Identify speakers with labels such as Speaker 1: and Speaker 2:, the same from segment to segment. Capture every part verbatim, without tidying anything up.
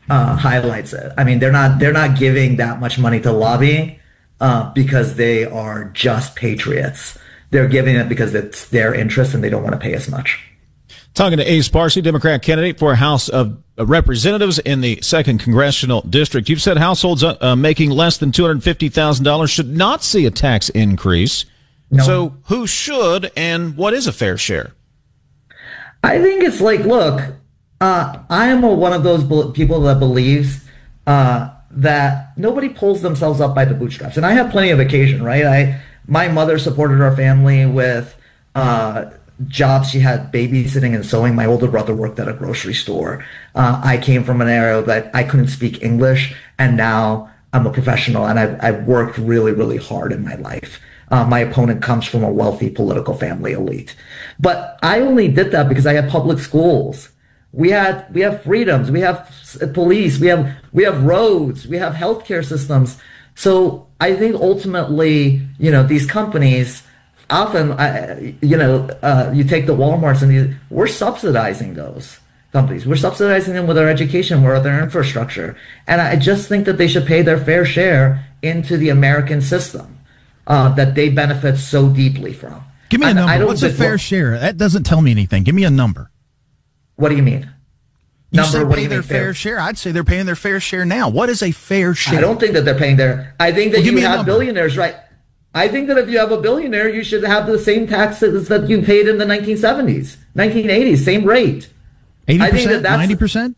Speaker 1: uh, highlights it. I mean, they're not they're not giving that much money to lobbying uh, because they are just patriots. They're giving it because it's their interest and they don't want to pay as much.
Speaker 2: Talking to Ace Parsi, Democrat candidate for House of Representatives in the second Congressional District. You've said households uh, making less than two hundred fifty thousand dollars should not see a tax increase. No. So who should, and what is a fair share?
Speaker 1: I think it's like, look, uh, I am a, one of those be- people that believes uh, that nobody pulls themselves up by the bootstraps. And I have plenty of occasion, right? I My mother supported our family with uh, jobs. She had babysitting and sewing. My older brother worked at a grocery store. Uh, I came from an area that I couldn't speak English, and now I'm a professional, and I've, I've worked really, really hard in my life. Uh, my opponent comes from a wealthy political family elite. But I only did that because I had public schools. We had we have freedoms. We have police. We have we have roads. We have healthcare systems. So I think ultimately, you know, these companies often, uh, you know, uh, you take the Walmarts and you, we're subsidizing those companies. We're subsidizing them with our education, with their infrastructure. And I just think that they should pay their fair share into the American system uh, that they benefit so deeply from.
Speaker 3: Give me a
Speaker 1: And
Speaker 3: number.
Speaker 1: I don't
Speaker 3: What's a
Speaker 1: think-
Speaker 3: fair share? That doesn't tell me anything. Give me a number.
Speaker 1: What do you mean?
Speaker 3: You
Speaker 1: Number,
Speaker 3: say
Speaker 1: what do
Speaker 3: pay
Speaker 1: you
Speaker 3: their
Speaker 1: mean,
Speaker 3: fair
Speaker 1: fair?
Speaker 3: share. I'd say they're paying their fair share now. What is a fair share?
Speaker 1: I don't think that they're paying their. I think that
Speaker 3: Well, give
Speaker 1: you
Speaker 3: me a
Speaker 1: have
Speaker 3: number.
Speaker 1: billionaires, right? I think that if you have a billionaire, you should have the same taxes that you paid in the nineteen seventies, nineteen eighties, same rate.
Speaker 3: eighty
Speaker 1: I think that
Speaker 3: percent,
Speaker 1: that's-
Speaker 3: ninety percent?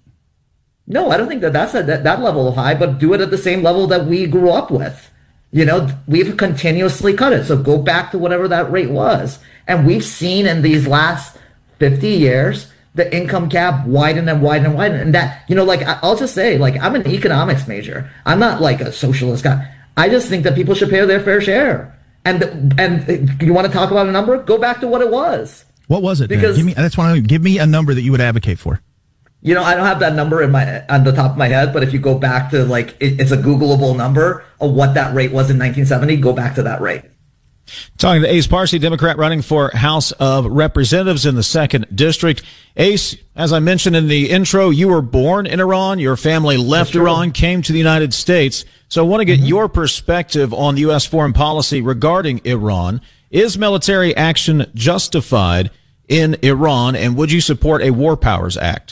Speaker 1: No, I don't think that that's at that, that level high, but do it at the same level that we grew up with. You know, we've continuously cut it. So go back to whatever that rate was. And we've seen in these last fifty years, the income gap widen and widen and widen. And that, you know, like, I- I'll just say, like, I'm an economics major. I'm not like a socialist guy. I just think that people should pay their fair share. And, and you want to talk about a number? Go back to what it was.
Speaker 3: What was it?
Speaker 1: Because-
Speaker 3: Give me, that's what I give me a number that you would advocate for.
Speaker 1: You know, I don't have that number in my on the top of my head, but if you go back to like it, it's a Googleable number of what that rate was in nineteen seventy, go back to that rate.
Speaker 2: Talking to Ace Parsi, Democrat running for House of Representatives in the second District. Ace, as I mentioned in the intro, you were born in Iran. Your family left Iran, came to the United States. So I want to get mm-hmm. your perspective on the U S foreign policy regarding Iran. Is military action justified in Iran, and would you support a War Powers Act?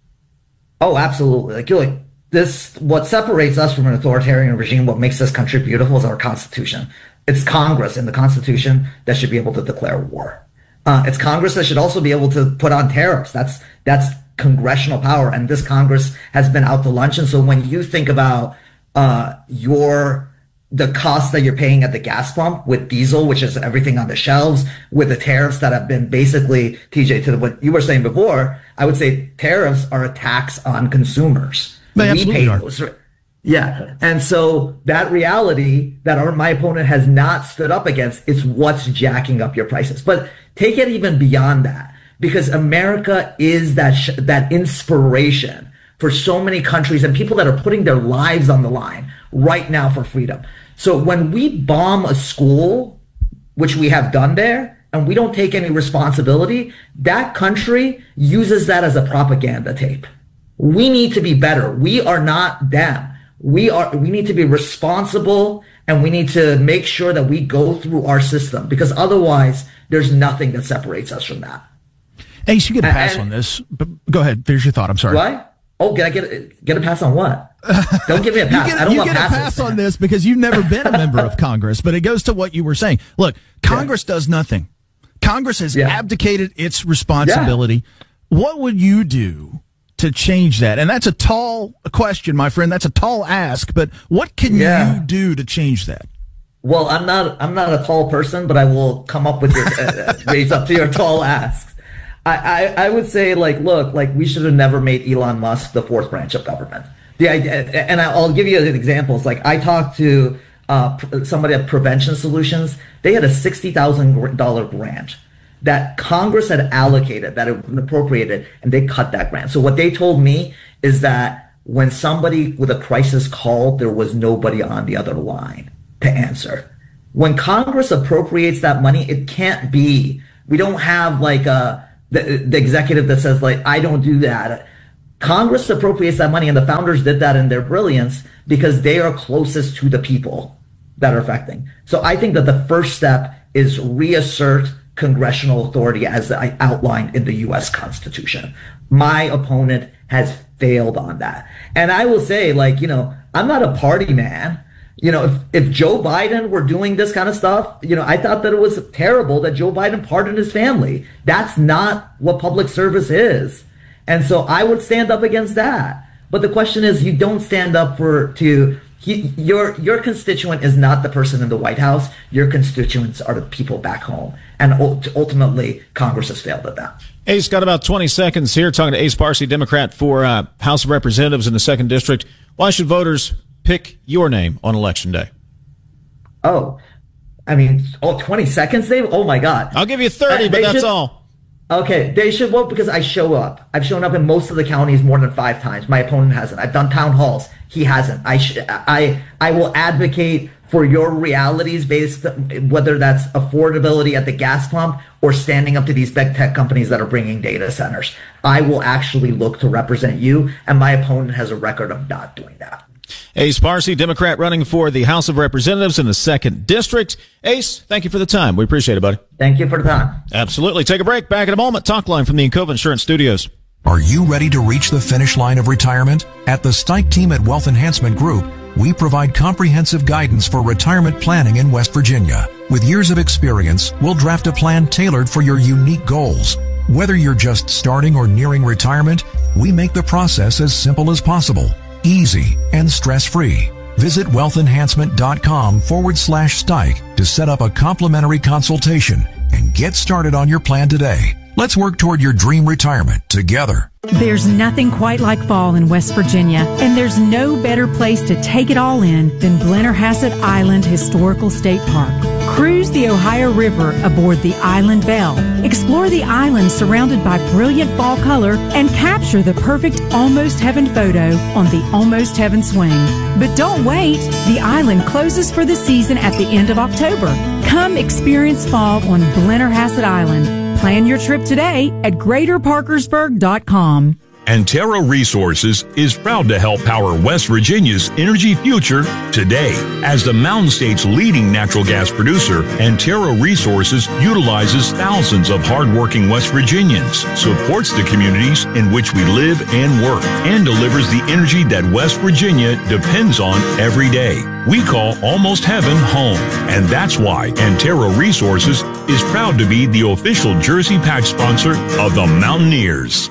Speaker 1: Oh, absolutely. Like, you're like this, what separates us from an authoritarian regime, what makes this country beautiful is our Constitution. It's Congress in the Constitution that should be able to declare war. Uh, it's Congress that should also be able to put on tariffs. That's, that's congressional power. And this Congress has been out to lunch. And so when you think about, uh, your, the cost that you're paying at the gas pump with diesel, which is everything on the shelves, with the tariffs that have been basically, T J, to what you were saying before, I would say tariffs are a tax on consumers.
Speaker 3: They
Speaker 1: we
Speaker 3: absolutely
Speaker 1: pay
Speaker 3: are.
Speaker 1: those. Yeah. And so that reality that our, my opponent has not stood up against is what's jacking up your prices. But take it even beyond that, because America is that, sh- that inspiration for so many countries and people that are putting their lives on the line right now for freedom. So when we bomb a school, which we have done there, and we don't take any responsibility, that country uses that as a propaganda tape. We need to be better. We are not them. We are, we need to be responsible, and we need to make sure that we go through our system, because otherwise there's nothing that separates us from that.
Speaker 3: Ace, you get a pass
Speaker 1: And-
Speaker 3: on this, but go ahead. Finish your thought. I'm sorry.
Speaker 1: Right? Oh, get I get a, get a pass on what? Don't give me a
Speaker 3: You
Speaker 1: pass.
Speaker 3: get,
Speaker 1: I don't
Speaker 3: you
Speaker 1: want
Speaker 3: get a
Speaker 1: passes,
Speaker 3: pass
Speaker 1: man.
Speaker 3: on this because you've never been a member of Congress, but it goes to what you were saying. Look, Congress yeah. does nothing. Congress has
Speaker 1: Yeah.
Speaker 3: abdicated its responsibility. Yeah. What would you do to change that? And that's a tall question, my friend. That's a tall ask, but what can
Speaker 1: Yeah.
Speaker 3: you do to change that?
Speaker 1: Well, I'm not I'm not a tall person, but I will come up with your uh, raise up to your tall asks. I, I, I would say, like, look, like, we should have never made Elon Musk the fourth branch of government. The idea, and I'll give you examples. Like, I talked to uh, somebody at Prevention Solutions. They had a sixty thousand dollars grant that Congress had allocated, that had been appropriated, and they cut that grant. So what they told me is that when somebody with a crisis called, there was nobody on the other line to answer. When Congress appropriates that money, it can't be, we don't have like a, the, the executive that says, like, I don't do that. Congress appropriates that money, and the founders did that in their brilliance because they are closest to the people that are affecting. So I think that the first step is reassert congressional authority as I outlined in the U S Constitution. My opponent has failed on that. And I will say, like, you know, I'm not a party man. You know, if, if Joe Biden were doing this kind of stuff, you know, I thought that it was terrible that Joe Biden pardoned his family. That's not what public service is. And so I would stand up against that. But the question is, you don't stand up for to he, your your constituent is not the person in the White House. Your constituents are the people back home. And ultimately, Congress has failed at that.
Speaker 2: Ace, got about twenty seconds here talking to Ace Parsi, Democrat for uh, House of Representatives in the second District. Why should voters pick your name on Election Day?
Speaker 1: Oh, I mean, oh, twenty seconds, Dave? Oh, my God.
Speaker 2: I'll give you thirty, uh, but that's
Speaker 1: should,
Speaker 2: all.
Speaker 1: Okay, they should vote because I show up. I've shown up in most of the counties more than five times. My opponent hasn't. I've done town halls. He hasn't. I sh- I I will advocate for your realities based, whether that's affordability at the gas pump or standing up to these big tech companies that are bringing data centers. I will actually look to represent you, and my opponent has a record of not doing that.
Speaker 2: Ace Parsi, Democrat running for the House of Representatives in the second District. Ace, thank you for the time. We appreciate it, buddy.
Speaker 1: Thank you for the time.
Speaker 2: Absolutely. Take a break. Back in a moment. Talk line from the Encova Insurance Studios.
Speaker 4: Are you ready to reach the finish line of retirement? At the Stike team at Wealth Enhancement Group, we provide comprehensive guidance for retirement planning in West Virginia. With years of experience, we'll draft a plan tailored for your unique goals. Whether you're just starting or nearing retirement, we make the process as simple as possible, easy, and stress-free. Visit wealthenhancement.com forward slash Stike to set up a complimentary consultation and get started on your plan today. Let's work toward your dream retirement together.
Speaker 5: There's nothing quite like fall in West Virginia, and there's no better place to take it all in than Blennerhassett Island Historical State Park. Cruise the Ohio River aboard the Island Belle. Explore the island surrounded by brilliant fall color and capture the perfect Almost Heaven photo on the Almost Heaven swing. But don't wait. The island closes for the season at the end of October. Come experience fall on Blennerhassett Island. Plan your trip today at greater parkersburg dot com.
Speaker 6: Antero Resources is proud to help power West Virginia's energy future today. As the Mountain State's leading natural gas producer, Antero Resources utilizes thousands of hardworking West Virginians, supports the communities in which we live and work, and delivers the energy that West Virginia depends on every day. We call Almost Heaven home, and that's why Antero Resources is proud to be the official jersey patch sponsor of the Mountaineers.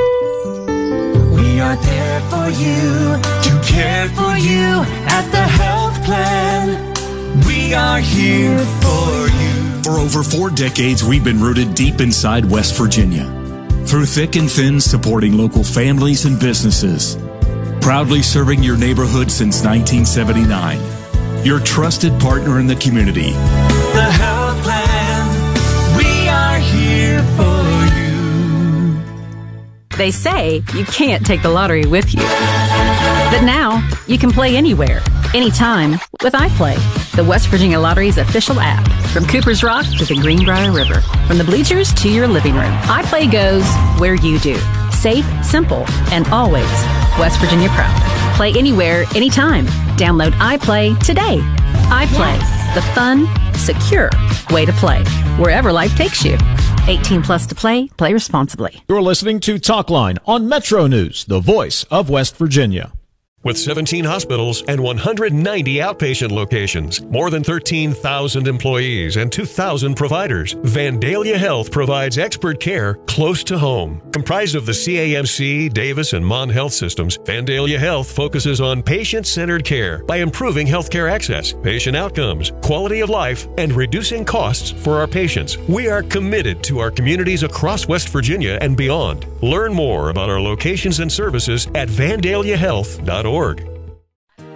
Speaker 7: We are there for you, to care for you at the health plan. We are here for you.
Speaker 8: For over four decades, we've been rooted deep inside West Virginia. Through thick and thin, supporting local families and businesses. Proudly serving your neighborhood since nineteen seventy-nine. Your trusted partner in the community.
Speaker 7: The health plan. We are here for you.
Speaker 9: They say you can't take the lottery with you. But now, you can play anywhere, anytime, with iPlay, the West Virginia Lottery's official app. From Cooper's Rock to the Greenbrier River, from the bleachers to your living room, iPlay goes where you do. Safe, simple, and always West Virginia proud. Play anywhere, anytime. Download iPlay today. iPlay, yes. The fun, secure way to play, wherever life takes you. eighteen plus to play. Play responsibly.
Speaker 2: You're listening to Talkline on Metro News, the voice of West Virginia.
Speaker 10: With seventeen hospitals and one hundred ninety outpatient locations, more than thirteen thousand employees, and two thousand providers, Vandalia Health provides expert care close to home. Comprised of the C A M C, Davis, and Mon Health systems, Vandalia Health focuses on patient-centered care by improving healthcare access, patient outcomes, quality of life, and reducing costs for our patients. We are committed to our communities across West Virginia and beyond. Learn more about our locations and services at vandalia health dot org.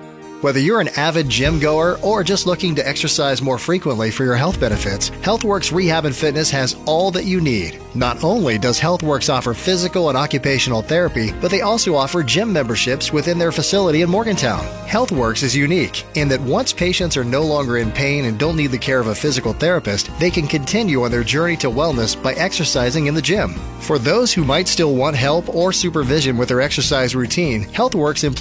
Speaker 11: Whether you're an avid gym goer or just looking to exercise more frequently for your health benefits, HealthWorks Rehab and Fitness has all that you need. Not only does HealthWorks offer physical and occupational therapy, but they also offer gym memberships within their facility in Morgantown. HealthWorks is unique in that once patients are no longer in pain and don't need the care of a physical therapist, they can continue on their journey to wellness by exercising in the gym. For those who might still want help or supervision with their exercise routine, HealthWorks employs